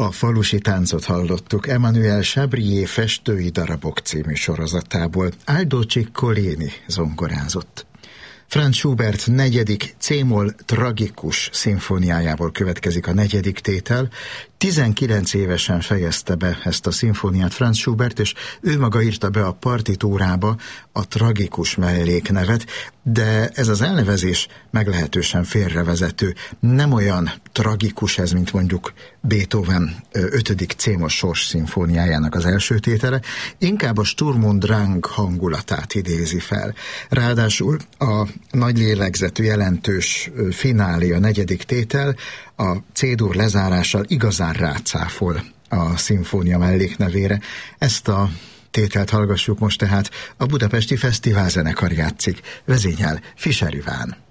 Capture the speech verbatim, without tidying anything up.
A falusi táncot hallottuk Emmanuel Chabrier Festői darabok című sorozatából. Aldo Ciccolini zongorázott. Franz Schubert negyedik C-moll tragikus szimfóniájából következik a negyedik tétel. tizenkilenc évesen fejezte be ezt a szimfóniát Franz Schubert, és ő maga írta be a partitúrába a tragikus melléknevet, de ez az elnevezés meglehetősen félrevezető. Nem olyan tragikus ez, mint mondjuk Beethoven ötödik C-moll sors szimfóniájának az első tétele, inkább a Sturm und Drang hangulatát idézi fel. Ráadásul a nagy lélegzetű, jelentős finálé, a negyedik tétel, a C-dur lezárással igazán rácáfol a szimfónia melléknevére. Ezt a tételt hallgassuk most tehát, a Budapesti Fesztiválzenekar játszik, vezényel Fischer Iván.